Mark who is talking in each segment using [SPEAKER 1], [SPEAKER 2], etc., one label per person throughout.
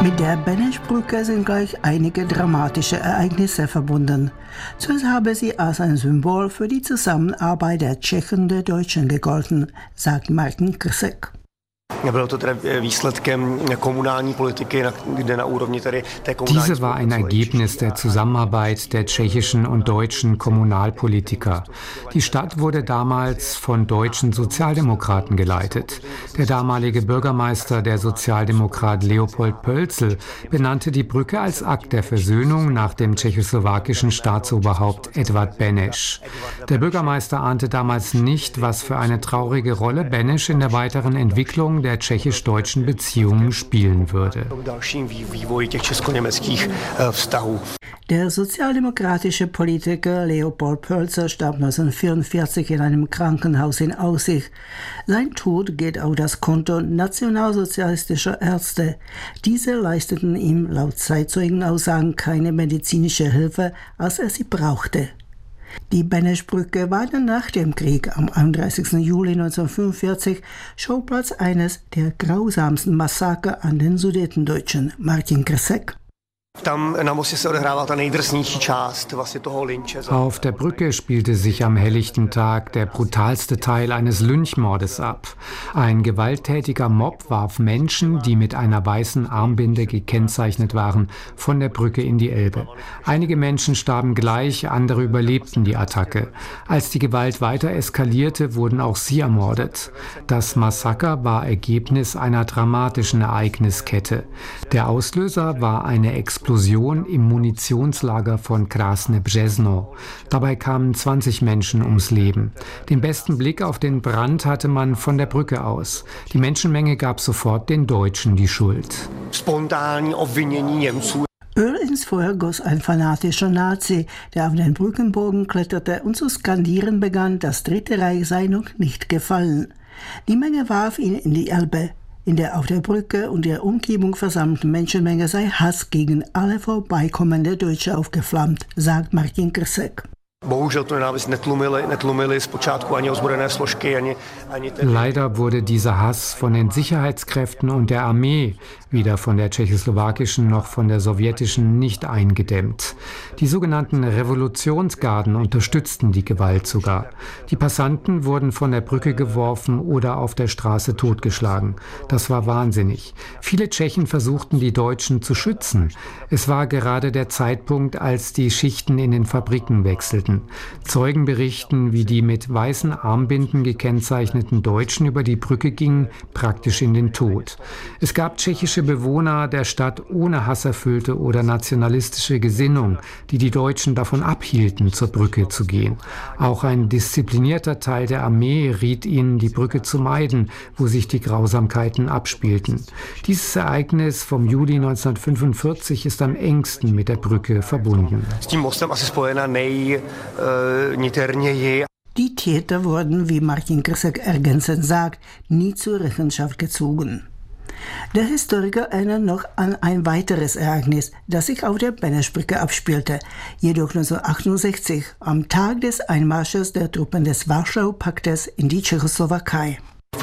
[SPEAKER 1] Mit der Benesch-Brücke sind gleich einige dramatische Ereignisse verbunden. Zuerst habe sie als ein Symbol für die Zusammenarbeit der Tschechen und der Deutschen gegolten, sagt Martin Krsek.
[SPEAKER 2] Diese war ein Ergebnis der Zusammenarbeit der tschechischen und deutschen Kommunalpolitiker. Die Stadt wurde damals von deutschen Sozialdemokraten geleitet. Der damalige Bürgermeister, der Sozialdemokrat Leopold Pölzl, benannte die Brücke als Akt der Versöhnung nach dem tschechoslowakischen Staatsoberhaupt Edvard Benesch. Der Bürgermeister ahnte damals nicht, was für eine traurige Rolle Benesch in der weiteren Entwicklung der tschechisch-deutschen Beziehungen spielen würde.
[SPEAKER 1] Der sozialdemokratische Politiker Leopold Pölzl starb 1944 in einem Krankenhaus in Aussich. Sein Tod geht auf das Konto nationalsozialistischer Ärzte. Diese leisteten ihm laut Zeitzeugenaussagen keine medizinische Hilfe, als er sie brauchte. Die Benesch-Brücke war dann nach dem Krieg am 31. Juli 1945 Schauplatz eines der grausamsten Massaker an den Sudetendeutschen, Martin Krsek.
[SPEAKER 2] Auf der Brücke spielte sich am helllichten Tag der brutalste Teil eines Lynchmordes ab. Ein gewalttätiger Mob warf Menschen, die mit einer weißen Armbinde gekennzeichnet waren, von der Brücke in die Elbe. Einige Menschen starben gleich, andere überlebten die Attacke. Als die Gewalt weiter eskalierte, wurden auch sie ermordet. Das Massaker war Ergebnis einer dramatischen Ereigniskette. Der Auslöser war eine Explosion im Munitionslager von Krasne Březno. Dabei kamen 20 Menschen ums Leben. Den besten Blick auf den Brand hatte man von der Brücke aus. Die Menschenmenge gab sofort den Deutschen die Schuld.
[SPEAKER 1] Öl ins Feuer goss ein fanatischer Nazi, der auf den Brückenbogen kletterte und zu skandieren begann, das Dritte Reich sei noch nicht gefallen. Die Menge warf ihn in die Elbe. In der auf der Brücke und der Umgebung versammelten Menschenmenge sei Hass gegen alle vorbeikommende Deutsche aufgeflammt, sagt Martin Krsek.
[SPEAKER 2] Leider wurde dieser Hass von den Sicherheitskräften und der Armee, weder von der tschechoslowakischen noch von der sowjetischen, nicht eingedämmt. Die sogenannten Revolutionsgarden unterstützten die Gewalt sogar. Die Passanten wurden von der Brücke geworfen oder auf der Straße totgeschlagen. Das war wahnsinnig. Viele Tschechen versuchten, die Deutschen zu schützen. Es war gerade der Zeitpunkt, als die Schichten in den Fabriken wechselten. Zeugen berichten, wie die mit weißen Armbinden gekennzeichneten Deutschen über die Brücke gingen, praktisch in den Tod. Es gab tschechische Bewohner der Stadt ohne hasserfüllte oder nationalistische Gesinnung, die die Deutschen davon abhielten, zur Brücke zu gehen. Auch ein disziplinierter Teil der Armee riet ihnen, die Brücke zu meiden, wo sich die Grausamkeiten abspielten. Dieses Ereignis vom Juli 1945 ist am engsten mit der Brücke verbunden.
[SPEAKER 1] Die Täter wurden, wie Martin Krsek ergänzend sagt, nie zur Rechenschaft gezogen. Der Historiker erinnert noch an ein weiteres Ereignis, das sich auf der Benesch-Brücke abspielte, jedoch 1968, am Tag des Einmarsches der Truppen des Warschau-Paktes in die Tschechoslowakei.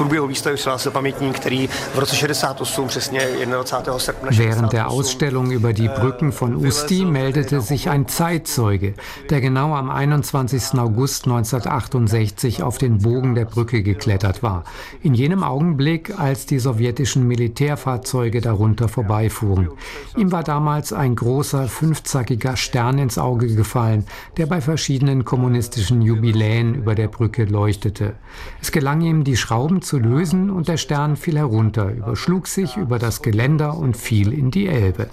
[SPEAKER 2] Während der Ausstellung über die Brücken von Ústí meldete sich ein Zeitzeuge, der genau am 21. August 1968 auf den Bogen der Brücke geklettert war. In jenem Augenblick, als die sowjetischen Militärfahrzeuge darunter vorbeifuhren. Ihm war damals ein großer, fünfzackiger Stern ins Auge gefallen, der bei verschiedenen kommunistischen Jubiläen über der Brücke leuchtete. Es gelang ihm, die Schrauben zu lösen und der Stern fiel herunter, überschlug sich über das Geländer und fiel in die Elbe.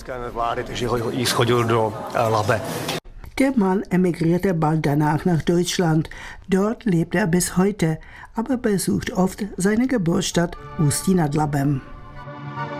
[SPEAKER 1] Der Mann emigrierte bald danach nach Deutschland. Dort lebt er bis heute, aber besucht oft seine Geburtsstadt Ústí nad Labem.